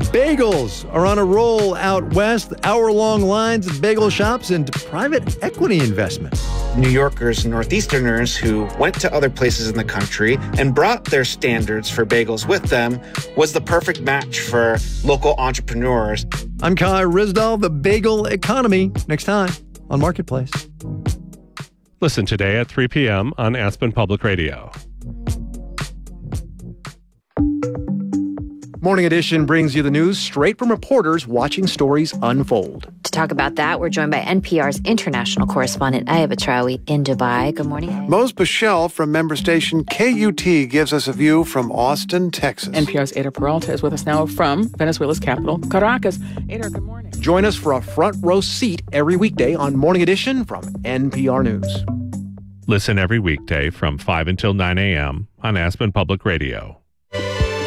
Bagels are on a roll out west. Hour-long lines of bagel shops and private equity investments. New Yorkers and Northeasterners who went to other places in the country and brought their standards for bagels with them was the perfect match for local entrepreneurs. I'm Kai Ryssdal, the bagel economy, next time on Marketplace. Listen today at 3 p.m. on Aspen Public Radio. Morning Edition brings you the news straight from reporters watching stories unfold. To talk about that, we're joined by NPR's international correspondent, Ayaba Traoui, in Dubai. Good morning. Mose Bichelle from member station KUT gives us a view from Austin, Texas. NPR's Ada Peralta is with us now from Venezuela's capital, Caracas. Ada, good morning. Join us for a front row seat every weekday on Morning Edition from NPR News. Listen every weekday from 5 until 9 a.m. on Aspen Public Radio.